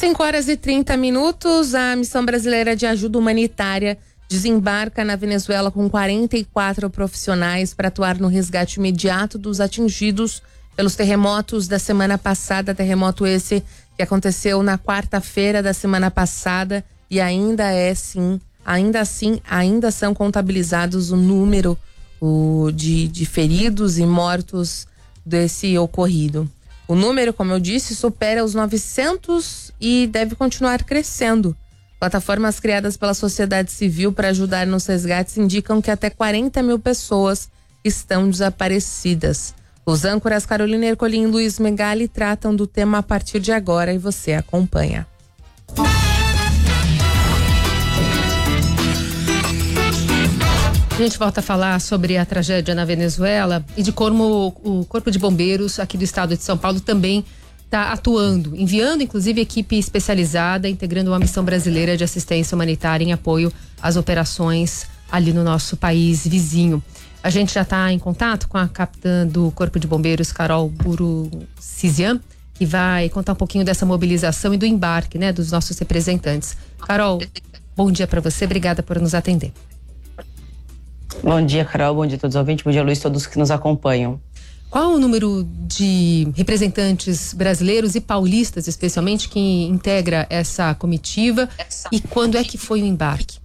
5h30, a Missão Brasileira de Ajuda Humanitária desembarca na Venezuela com 44 profissionais para atuar no resgate imediato dos atingidos pelos terremotos da semana passada, terremoto esse que aconteceu na quarta-feira da semana passada e ainda são contabilizados o número de feridos e mortos desse ocorrido. O número, como eu disse, supera os 900 e deve continuar crescendo. Plataformas criadas pela sociedade civil para ajudar nos resgates indicam que até 40 mil pessoas estão desaparecidas. Os âncoras Carolina Ercolim e Luiz Megali tratam do tema a partir de agora e você acompanha. A gente volta a falar sobre a tragédia na Venezuela e de como o Corpo de Bombeiros aqui do estado de São Paulo também está atuando, enviando inclusive equipe especializada, integrando uma missão brasileira de assistência humanitária em apoio às operações ali no nosso país vizinho. A gente já está em contato com a capitã do Corpo de Bombeiros, Carol Burucizian, que vai contar um pouquinho dessa mobilização e do embarque, né, dos nossos representantes. Carol, bom dia para você, obrigada por nos atender. Bom dia, Carol, bom dia a todos os ouvintes, bom dia, Luiz, todos que nos acompanham. Qual o número de representantes brasileiros e paulistas, especialmente, que integra essa comitiva e quando é que foi o embarque?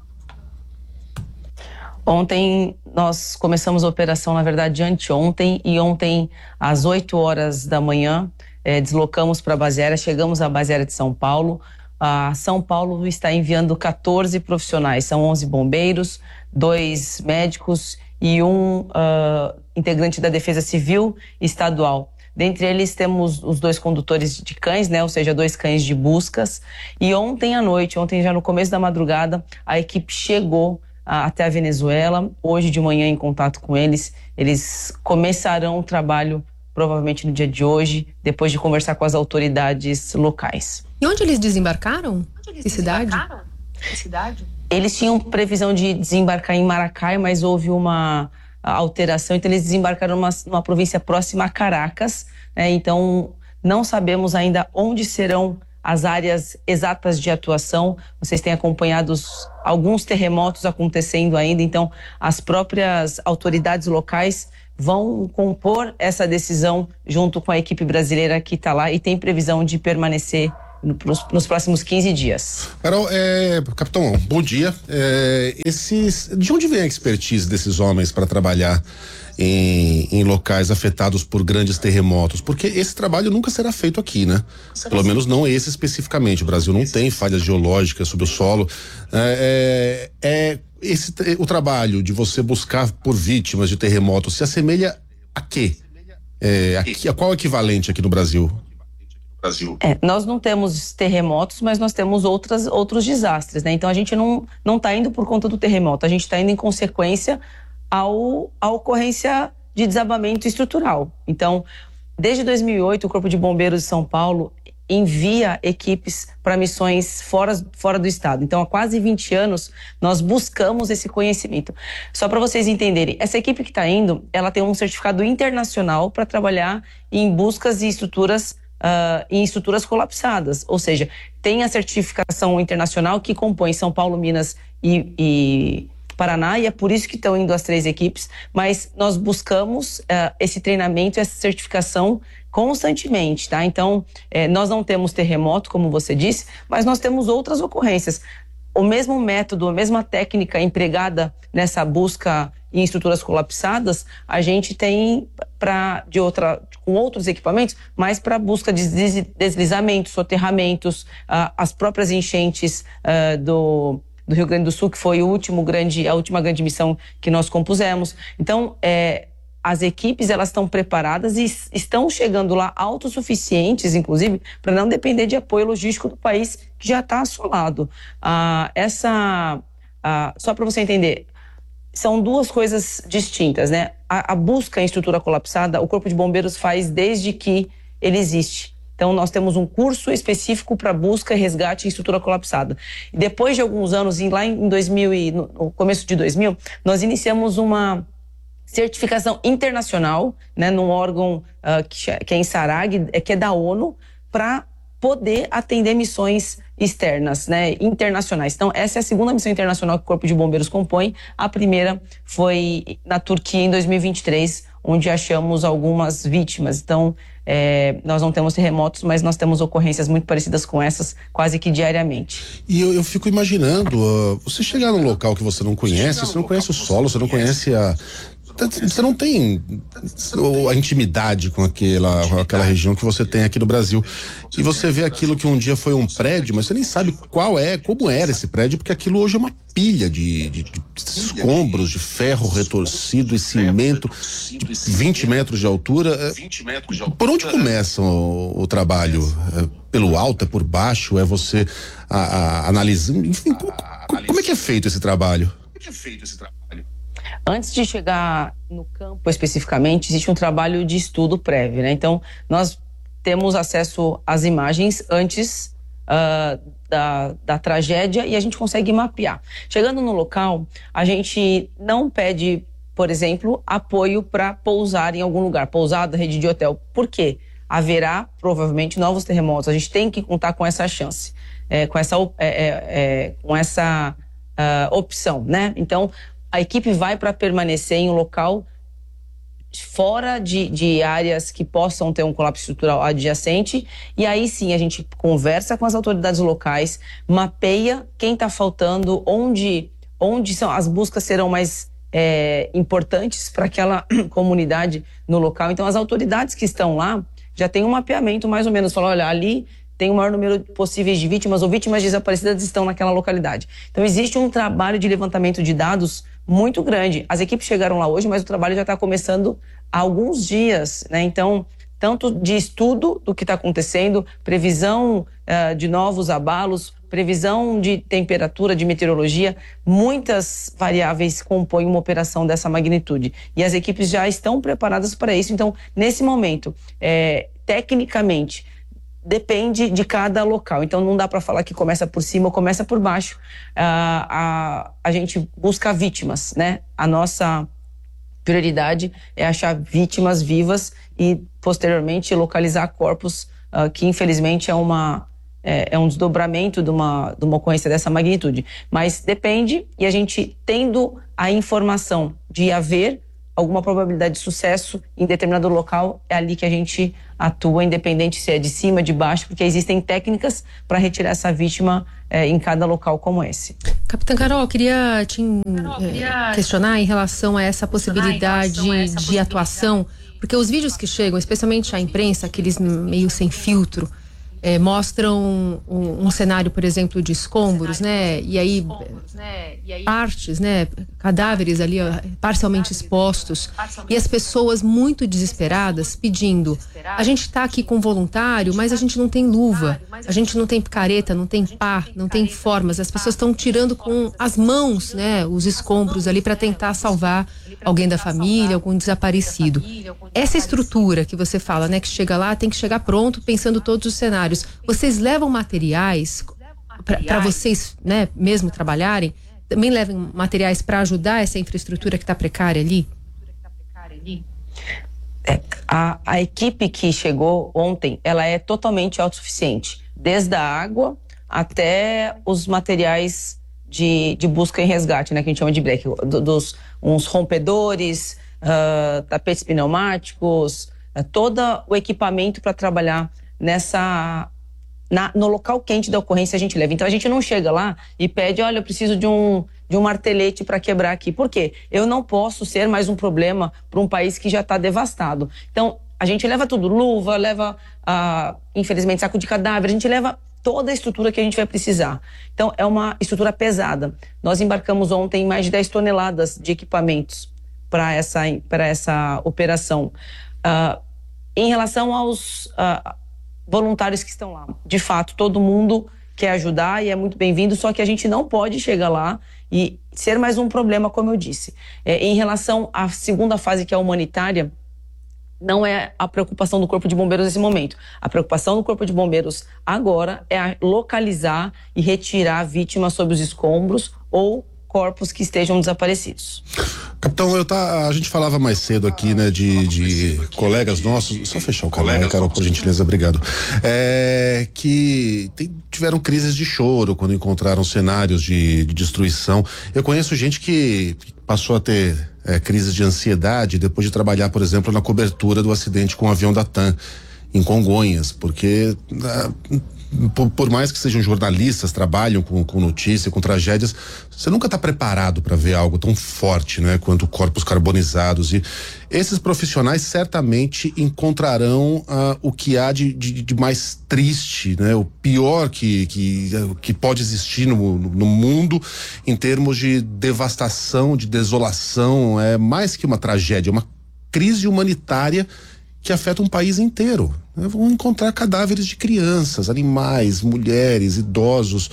Ontem nós começamos a operação, na verdade, anteontem, e ontem às 8 horas da manhã deslocamos para a base aérea, chegamos à base aérea de São Paulo. São Paulo está enviando 14 profissionais, são 11 bombeiros, 2 médicos e um integrante da Defesa Civil Estadual. Dentre eles temos os 2 condutores de cães, né? Ou seja, 2 cães de buscas. E ontem à noite, ontem já no começo da madrugada, a equipe chegou até a Venezuela. Hoje de manhã, em contato com eles, eles começarão o trabalho provavelmente no dia de hoje, depois de conversar com as autoridades locais. E onde eles desembarcaram? Que cidade? Eles tinham previsão de desembarcar em Maracay, mas houve uma alteração, então eles desembarcaram numa província próxima a Caracas, né? Então não sabemos ainda onde serão as áreas exatas de atuação. Vocês têm acompanhado alguns terremotos acontecendo ainda, então as próprias autoridades locais vão compor essa decisão junto com a equipe brasileira que está lá e tem previsão de permanecer nos próximos 15 dias. Carol, capitão, bom dia. De onde vem a expertise desses homens para trabalhar em locais afetados por grandes terremotos? Porque esse trabalho nunca será feito aqui, né? Pelo menos não esse especificamente. O Brasil não tem falhas geológicas sobre o solo. O trabalho de você buscar por vítimas de terremotos se assemelha a quê? A qual equivalente aqui no Brasil? Nós não temos terremotos, mas nós temos outros desastres, né? Então a gente não está indo por conta do terremoto, a gente está indo em consequência à ocorrência de desabamento estrutural. Então, desde 2008, o Corpo de Bombeiros de São Paulo envia equipes para missões fora do estado. Então, há quase 20 anos, nós buscamos esse conhecimento. Só para vocês entenderem, essa equipe que está indo, ela tem um certificado internacional para trabalhar em buscas e em estruturas colapsadas, ou seja, tem a certificação internacional que compõe São Paulo, Minas e Paraná, e é por isso que estão indo as 3 equipes, mas nós buscamos esse treinamento, essa certificação constantemente, tá? Então, nós não temos terremoto, como você disse, mas nós temos outras ocorrências. O mesmo método, a mesma técnica empregada nessa busca em estruturas colapsadas, a gente tem com outros equipamentos, mas para busca de deslizamentos, soterramentos, as próprias enchentes do Rio Grande do Sul, que foi a última grande missão que nós compusemos. Então, as equipes, elas estão preparadas e estão chegando lá autossuficientes, inclusive, para não depender de apoio logístico do país que já está assolado. Só para você entender, são 2 coisas distintas, né? A busca em estrutura colapsada, o Corpo de Bombeiros faz desde que ele existe. Então, nós temos um curso específico para busca e resgate em estrutura colapsada. E depois de alguns anos, lá em 2000 no começo de 2000, nós iniciamos uma certificação internacional, né, num órgão que é em Sarag, que é da ONU, para poder atender missões externas, né, internacionais. Então, essa é a segunda missão internacional que o Corpo de Bombeiros compõe. A primeira foi na Turquia em 2023, onde achamos algumas vítimas. Então, nós não temos terremotos, mas nós temos ocorrências muito parecidas com essas quase que diariamente. E eu fico imaginando, você chegar num local que você não conhece o solo, você não conhece você não tem a intimidade com aquela região que você tem aqui no Brasil. E você vê aquilo que um dia foi um prédio, mas você nem sabe como era esse prédio, porque aquilo hoje é uma pilha de escombros, de ferro retorcido e cimento, de 20 metros de altura. Por onde começa o trabalho? Pelo alto, é por baixo? É você analisando? Enfim, como é que é feito esse trabalho? Antes de chegar no campo especificamente, existe um trabalho de estudo prévio, né? Então, nós temos acesso às imagens antes da tragédia e a gente consegue mapear. Chegando no local, a gente não pede, por exemplo, apoio para pousar em algum lugar, pousada, rede de hotel. Por quê? Haverá, provavelmente, novos terremotos. A gente tem que contar com essa chance, com essa opção, né? Então, a equipe vai para permanecer em um local fora de áreas que possam ter um colapso estrutural adjacente, e aí sim a gente conversa com as autoridades locais, mapeia quem está faltando, onde as buscas serão mais importantes para aquela comunidade no local. Então as autoridades que estão lá já têm um mapeamento mais ou menos, falam, olha, ali tem o maior número possíveis de vítimas ou vítimas desaparecidas estão naquela localidade. Então existe um trabalho de levantamento de dados muito grande. As equipes chegaram lá hoje, mas o trabalho já está começando há alguns dias, né? Então, tanto de estudo do que está acontecendo, previsão de novos abalos, previsão de temperatura, de meteorologia, muitas variáveis compõem uma operação dessa magnitude. E as equipes já estão preparadas para isso. Então, nesse momento, tecnicamente, depende de cada local. Então, não dá para falar que começa por cima ou começa por baixo. A gente busca vítimas, né? A nossa prioridade é achar vítimas vivas e, posteriormente, localizar corpos, que, infelizmente, é um desdobramento de uma ocorrência dessa magnitude. Mas depende, e a gente tendo a informação de haver alguma probabilidade de sucesso em determinado local, é ali que a gente atua, independente se é de cima, de baixo, porque existem técnicas para retirar essa vítima em cada local como esse. Capitã Carol, queria te questionar em relação a essa possibilidade de atuação, porque os vídeos que chegam, especialmente à imprensa, aqueles meio sem filtro, mostram um cenário, por exemplo, de escombros, né? E aí partes, né? Cadáveres ali parcialmente expostos, e as pessoas muito desesperadas pedindo: a gente está aqui com voluntário, mas a gente não tem luva, a gente não tem picareta, não tem pá, não tem formas. As pessoas estão tirando com as mãos, né? Os escombros ali para tentar salvar alguém da família, algum desaparecido. Essa estrutura que você fala, né? Que chega lá, tem que chegar pronto, pensando todos os cenários. Vocês levam materiais para vocês, né, mesmo trabalharem? Também levam materiais para ajudar essa infraestrutura que está precária ali? A equipe que chegou ontem, ela é totalmente autossuficiente, desde a água até os materiais de busca e resgate, né, que a gente chama de break, uns rompedores, tapetes pneumáticos, todo o equipamento para trabalhar no local quente da ocorrência a gente leva. Então a gente não chega lá e pede, olha, eu preciso de um martelete para quebrar aqui. Por quê? Eu não posso ser mais um problema para um país que já está devastado. Então a gente leva tudo, luva, leva, infelizmente, saco de cadáver, a gente leva toda a estrutura que a gente vai precisar. Então é uma estrutura pesada. Nós embarcamos ontem mais de 10 toneladas de equipamentos para essa operação. Em relação aos voluntários que estão lá, de fato, todo mundo quer ajudar e é muito bem-vindo, só que a gente não pode chegar lá e ser mais um problema, como eu disse. Em relação à segunda fase, que é a humanitária, não é a preocupação do Corpo de Bombeiros nesse momento. A preocupação do Corpo de Bombeiros agora é localizar e retirar vítimas sob os escombros ou corpos que estejam desaparecidos. Capitão, a gente falava mais cedo aqui, né, de colegas nossos, só fechar o canal, Carol, por gentileza, obrigado, que tiveram crises de choro quando encontraram cenários de destruição. Eu conheço gente que passou a ter crises de ansiedade depois de trabalhar, por exemplo, na cobertura do acidente com o avião da TAM em Congonhas, porque por mais que sejam jornalistas, trabalham com notícia, com tragédias, você nunca está preparado para ver algo tão forte, né, quanto corpos carbonizados. E esses profissionais certamente encontrarão o que há de mais triste, né, o pior que pode existir no mundo em termos de devastação, de desolação. É mais que uma tragédia, é uma crise humanitária que afeta um país inteiro. Vão encontrar cadáveres de crianças, animais, mulheres, idosos.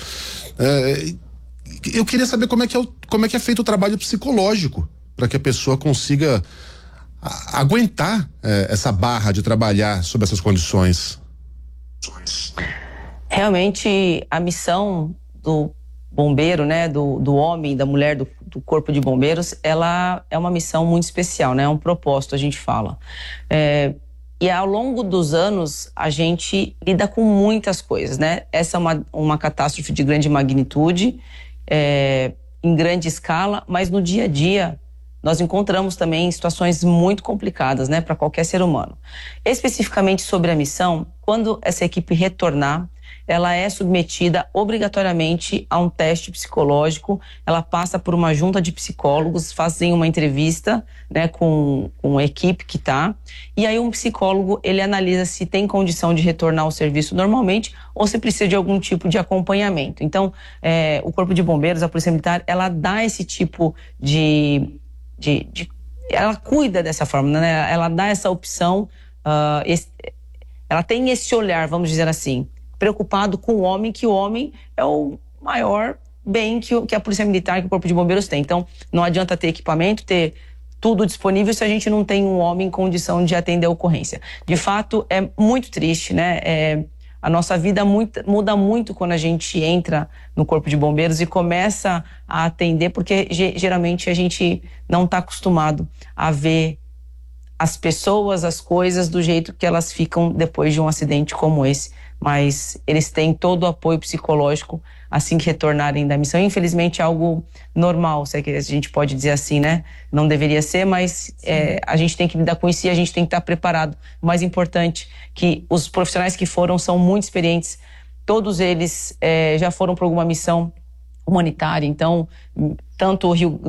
Eu queria saber como é que é feito o trabalho psicológico para que a pessoa consiga aguentar essa barra de trabalhar sob essas condições. Realmente, a missão do bombeiro, né, do homem, da mulher, do corpo de bombeiros, ela é uma missão muito especial, né, é um propósito, a gente fala. E ao longo dos anos, a gente lida com muitas coisas, né? Essa é uma catástrofe de grande magnitude, em grande escala, mas no dia a dia nós encontramos também situações muito complicadas, né, para qualquer ser humano. Especificamente sobre a missão, quando essa equipe retornar, ela é submetida obrigatoriamente a um teste psicológico. Ela passa por uma junta de psicólogos, fazem uma entrevista, né, com a equipe que tá, e aí um psicólogo, ele analisa se tem condição de retornar ao serviço normalmente ou se precisa de algum tipo de acompanhamento. Então, o Corpo de Bombeiros, a Polícia Militar, ela dá esse tipo ela cuida dessa forma, né? Ela dá essa opção, ela tem esse olhar, vamos dizer assim, preocupado com o homem, que o homem é o maior bem que a Polícia Militar, que o Corpo de Bombeiros tem. Então, não adianta ter equipamento, ter tudo disponível se a gente não tem um homem em condição de atender a ocorrência. De fato, é muito triste, né? A nossa vida muda muito quando a gente entra no Corpo de Bombeiros e começa a atender, porque geralmente a gente não está acostumado a ver as pessoas, as coisas do jeito que elas ficam depois de um acidente como esse. Mas eles têm todo o apoio psicológico assim que retornarem da missão. Infelizmente é algo normal, se é que a gente pode dizer assim, né? Não deveria ser, mas a gente tem que lidar com isso e a gente tem que estar preparado. O mais importante que os profissionais que foram são muito experientes, todos eles já foram para alguma missão humanitária, então tanto o Rio